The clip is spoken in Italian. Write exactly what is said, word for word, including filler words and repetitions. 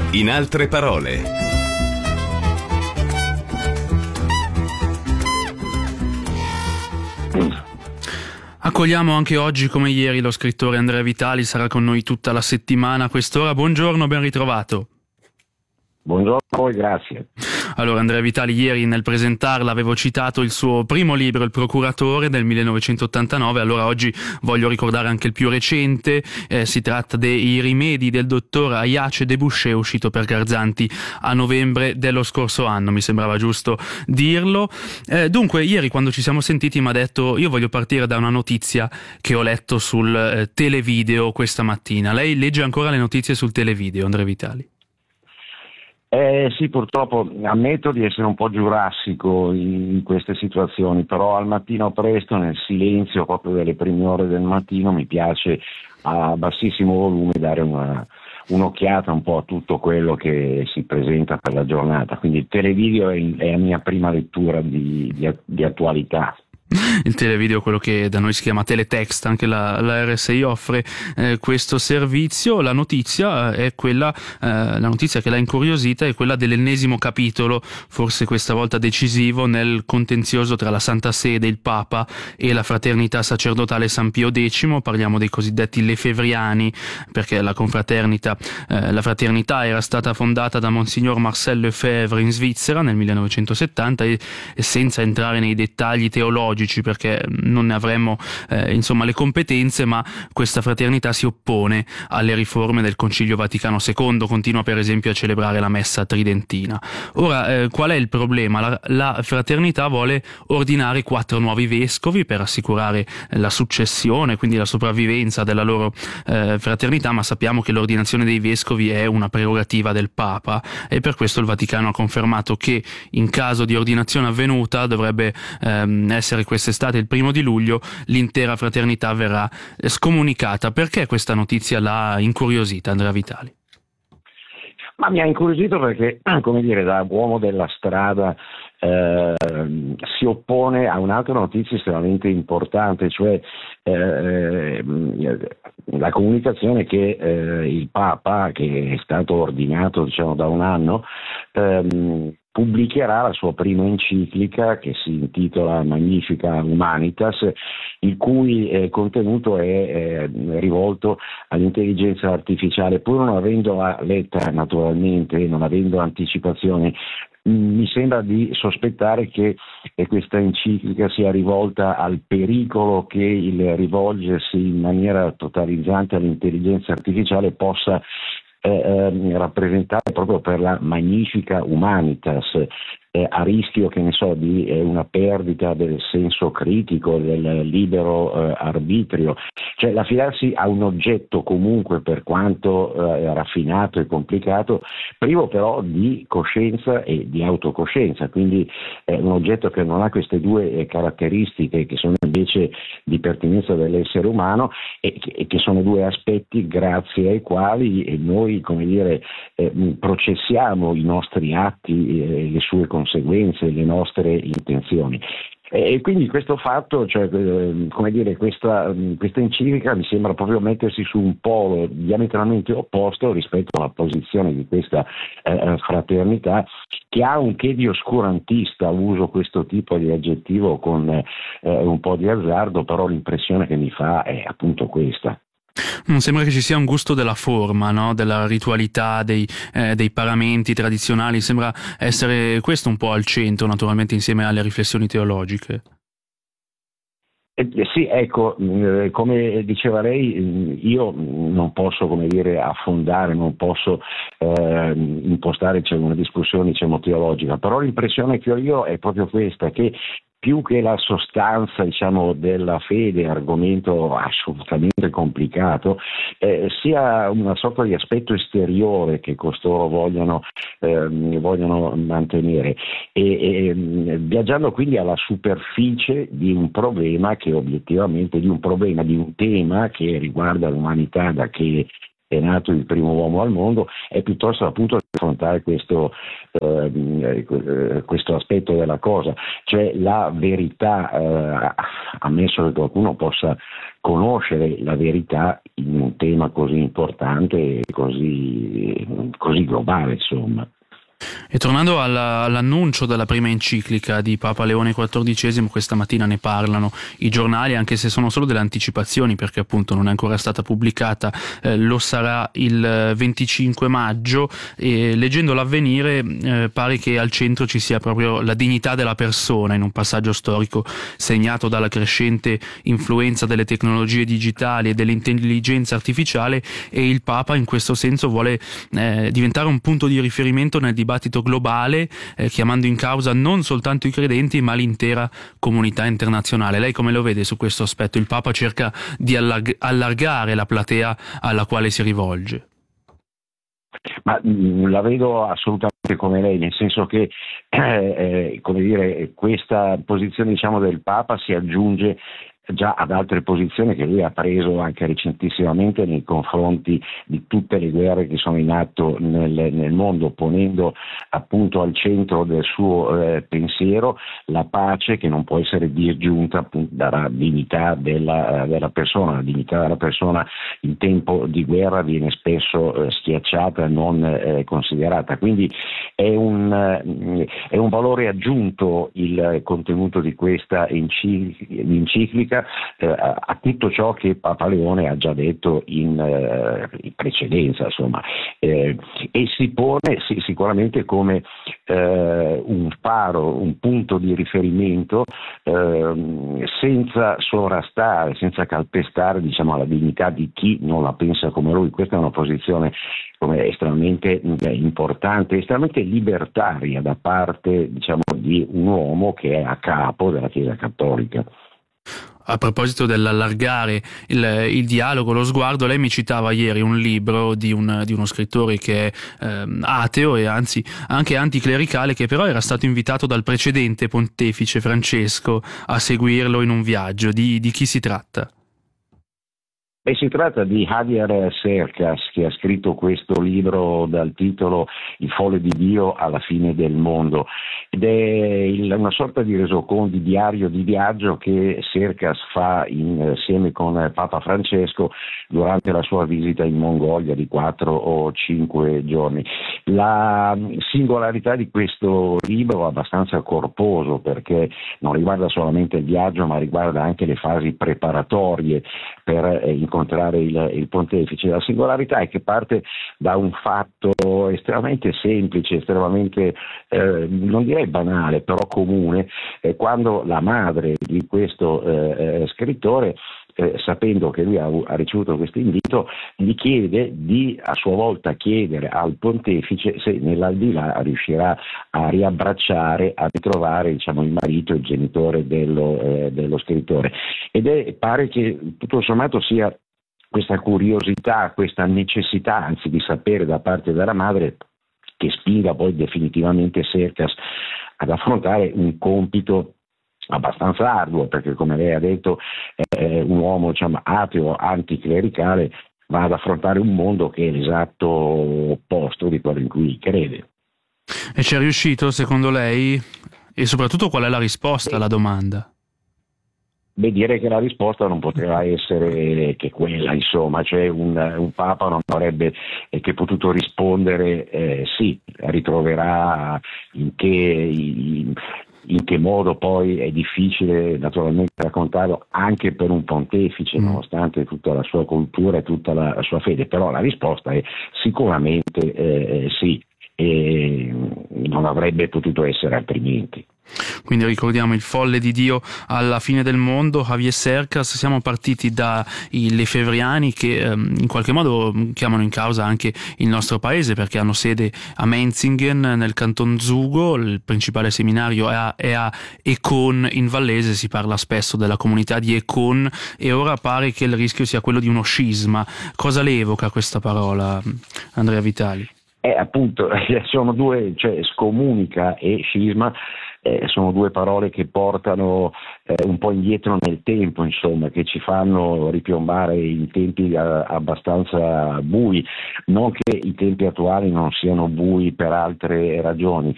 In altre parole. Accogliamo anche oggi, come ieri, lo scrittore Andrea Vitali, sarà con noi tutta la settimana a quest'ora. Buongiorno, ben ritrovato. Buongiorno a voi, grazie. Allora, Andrea Vitali, ieri nel presentarla avevo citato il suo primo libro, Il procuratore, del millenovecentottantanove, allora oggi voglio ricordare anche il più recente, eh, si tratta dei rimedi del dottor Ayace Debouché, uscito per Garzanti a novembre dello scorso anno, mi sembrava giusto dirlo. Eh, dunque, ieri quando ci siamo sentiti mi ha detto: io voglio partire da una notizia che ho letto sul eh, televideo questa mattina. Lei legge ancora le notizie sul televideo, Andrea Vitali? Eh, sì, purtroppo ammetto di essere un po' giurassico in queste situazioni, però al mattino presto, nel silenzio proprio delle prime ore del mattino, mi piace a bassissimo volume dare una, un'occhiata un po' a tutto quello che si presenta per la giornata, quindi il televideo è, è la mia prima lettura di, di, di attualità. Il televideo, quello che da noi si chiama teletext, anche la, la R S I offre eh, questo servizio. La notizia eh, è quella, eh, la notizia che l'ha incuriosita è quella dell'ennesimo capitolo, forse questa volta decisivo, nel contenzioso tra la Santa Sede, il Papa e la Fraternità Sacerdotale San Pio X. Parliamo dei cosiddetti lefevriani, perché la confraternita, eh, la fraternità era stata fondata da Monsignor Marcel Lefebvre in Svizzera nel millenovecentosettanta e, e senza entrare nei dettagli teologici, perché non ne avremmo eh, insomma le competenze, ma questa fraternità si oppone alle riforme del Concilio Vaticano secondo, continua per esempio a celebrare la messa tridentina. Ora, eh, qual è il problema? La, la fraternità vuole ordinare quattro nuovi vescovi per assicurare la successione, quindi la sopravvivenza della loro eh, fraternità, ma sappiamo che l'ordinazione dei vescovi è una prerogativa del Papa e per questo il Vaticano ha confermato che in caso di ordinazione avvenuta dovrebbe ehm, essere quest'estate, il primo di luglio, l'intera fraternità verrà scomunicata. Perché questa notizia l'ha incuriosita, Andrea Vitali? Ma mi ha incuriosito perché, come dire, da uomo della strada eh, si oppone a un'altra notizia estremamente importante, cioè eh, la comunicazione che eh, il Papa, che è stato ordinato diciamo da un anno, ehm, pubblicherà la sua prima enciclica che si intitola Magnifica Humanitas, il cui eh, contenuto è eh, rivolto all'intelligenza artificiale. Pur non avendola letta naturalmente, non avendo anticipazioni, mi sembra di sospettare che eh, questa enciclica sia rivolta al pericolo che il rivolgersi in maniera totalizzante all'intelligenza artificiale possa Eh, eh, rappresentare proprio per la Magnifica Humanitas, eh, a rischio, che ne so, di eh, una perdita del senso critico, del libero eh, arbitrio, cioè l'affidarsi a un oggetto comunque, per quanto eh, raffinato e complicato, privo però di coscienza e di autocoscienza, quindi è un oggetto che non ha queste due eh, caratteristiche che sono invece di pertinenza dell'essere umano e che, e che sono due aspetti grazie ai quali eh, noi, come dire, eh, processiamo i nostri atti, eh, le sue conseguenze, le nostre intenzioni. E quindi questo fatto, cioè, eh, come dire, questa, questa enciclica mi sembra proprio mettersi su un polo diametralmente opposto rispetto alla posizione di questa eh, fraternità, che ha un che di oscurantista. Uso questo tipo di aggettivo con eh, un po' di azzardo, però l'impressione che mi fa è appunto questa. Non sembra che ci sia un gusto della forma, no? Della ritualità, dei, eh, dei paramenti tradizionali, sembra essere questo un po' al centro, naturalmente insieme alle riflessioni teologiche. Eh, sì, ecco, eh, come diceva lei, io non posso, come dire, affondare, non posso eh, impostare cioè, una discussione diciamo, teologica, però l'impressione che ho io è proprio questa, che più che la sostanza diciamo, della fede, argomento assolutamente complicato, eh, sia una sorta di aspetto esteriore che costoro vogliono, eh, vogliono mantenere e, e viaggiando quindi alla superficie di un problema che obiettivamente, di un problema, di un tema che riguarda l'umanità da che è nato il primo uomo al mondo, è piuttosto appunto affrontare questo, eh, questo aspetto della cosa, cioè la verità, eh, ammesso che qualcuno possa conoscere la verità in un tema così importante e così, così globale, insomma. E tornando alla, all'annuncio della prima enciclica di Papa Leone quattordicesimo, questa mattina ne parlano i giornali, anche se sono solo delle anticipazioni, perché appunto non è ancora stata pubblicata, eh, lo sarà il venticinque maggio, e leggendo l'Avvenire eh, pare che al centro ci sia proprio la dignità della persona in un passaggio storico segnato dalla crescente influenza delle tecnologie digitali e dell'intelligenza artificiale, e il Papa in questo senso vuole eh, diventare un punto di riferimento nel dibattito globale, eh, chiamando in causa non soltanto i credenti ma l'intera comunità internazionale. Lei come lo vede su questo aspetto? Il Papa cerca di allarg- allargare la platea alla quale si rivolge. Ma mh, la vedo assolutamente come lei, nel senso che eh, eh, come dire, questa posizione, diciamo, del Papa si aggiunge già ad altre posizioni che lui ha preso anche recentissimamente nei confronti di tutte le guerre che sono in atto nel, nel mondo, ponendo appunto al centro del suo eh, pensiero la pace, che non può essere disgiunta appunto dalla dignità della, della persona. La dignità della persona in tempo di guerra viene spesso eh, schiacciata e non eh, considerata, quindi è un, eh, è un valore aggiunto il contenuto di questa enciclica Eh, a tutto ciò che Papa Leone ha già detto in, eh, in precedenza, insomma, eh, e si pone sì, sicuramente come eh, un faro, un punto di riferimento, eh, senza sovrastare, senza calpestare, diciamo, la dignità di chi non la pensa come lui. Questa è una posizione come estremamente eh, importante, estremamente libertaria da parte, diciamo, di un uomo che è a capo della Chiesa Cattolica. A proposito dell'allargare il, il dialogo, lo sguardo, lei mi citava ieri un libro di, un, di uno scrittore che è ehm, ateo e anzi anche anticlericale, che però era stato invitato dal precedente pontefice Francesco a seguirlo in un viaggio. Di, di chi si tratta? E si tratta di Javier Cercas, che ha scritto questo libro dal titolo Il folle di Dio alla fine del mondo, ed è il, una sorta di resoconto, di diario di viaggio che Cercas fa insieme con Papa Francesco durante la sua visita in Mongolia di quattro o cinque giorni. La singolarità di questo libro è abbastanza corposo, perché non riguarda solamente il viaggio ma riguarda anche le fasi preparatorie per eh, incontrare il, il pontefice. La singolarità è che parte da un fatto estremamente semplice, estremamente eh, non direi banale, però comune, eh, quando la madre di questo eh, scrittore, Eh, sapendo che lui ha, ha ricevuto questo invito, gli chiede di a sua volta chiedere al pontefice se nell'aldilà riuscirà a riabbracciare, a ritrovare, diciamo, il marito, il genitore dello, eh, dello scrittore. Ed è, pare che tutto sommato sia questa curiosità, questa necessità anzi di sapere da parte della madre che spinga poi definitivamente Cercas ad affrontare un compito abbastanza arduo, perché come lei ha detto è un uomo, diciamo, ateo, anticlericale, va ad affrontare un mondo che è l'esatto opposto di quello in cui crede. E ci è riuscito secondo lei? E soprattutto qual è la risposta alla domanda? Beh, direi che la risposta non poteva essere che quella, insomma, cioè un, un Papa non avrebbe eh, che potuto rispondere eh, sì, ritroverà in che... In, in che modo poi è difficile naturalmente raccontarlo anche per un pontefice, mm. nonostante tutta la sua cultura e tutta la, la sua fede, però la risposta è sicuramente eh, sì, e non avrebbe potuto essere altrimenti. Quindi ricordiamo il folle di Dio alla fine del mondo, Javier Cercas. Siamo partiti dai lefevriani che ehm, in qualche modo chiamano in causa anche il nostro paese, perché hanno sede a Menzingen nel canton Zugo, il principale seminario è a, è a Econ in vallese, si parla spesso della comunità di Econ e ora pare che il rischio sia quello di uno scisma. Cosa le evoca questa parola, Andrea Vitali? Eh, appunto, sono due, cioè scomunica e scisma, eh, sono due parole che portano eh, un po' indietro nel tempo, insomma, che ci fanno ripiombare in tempi eh, abbastanza bui, non che i tempi attuali non siano bui per altre ragioni,